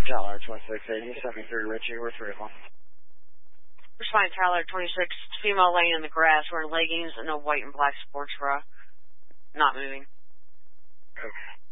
Tyler 2680, 73 Richie, we're 3 o'clock. Responding Tyler 26, female laying in the grass wearing leggings and a white and black sports bra. Not moving. Okay.